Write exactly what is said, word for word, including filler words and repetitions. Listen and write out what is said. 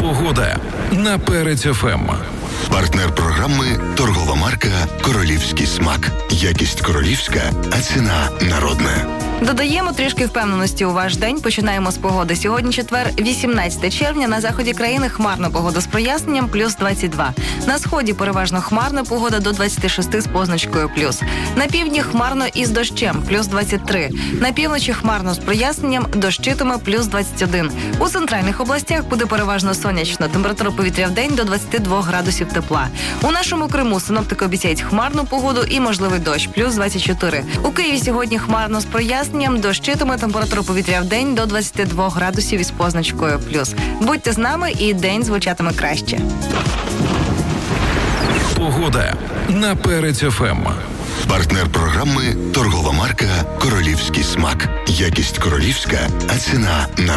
Погода на Перець еф ем. Партнер програми – торгова марка «Королівський смак». Якість королівська, а ціна народна. Додаємо трішки впевненості у ваш день. Починаємо з погоди. Сьогодні четвер, вісімнадцяте червня. На заході країни хмарна погода з проясненням, плюс двадцять два. На сході переважно хмарна погода до двадцять шість з позначкою плюс. На півдні хмарно із дощем, плюс двадцять три. На півночі хмарно з проясненням, дощитиме, плюс двадцять один. У центральних областях буде переважно сонячно. Температура повітря в день до двадцять два градусів тепла. У нашому Криму синоптики обіцяють хмарну погоду і можливий дощ, плюс двадцять чотири. У Києві сьогодні хмарно з проясненням, дощитиме, температура повітря в день до двадцять два градусів із позначкою плюс. Будьте з нами, і день звучатиме краще. Погода на Перець еф ем. Партнер програми – торгова марка «Королівський смак». Якість королівська, а ціна народна.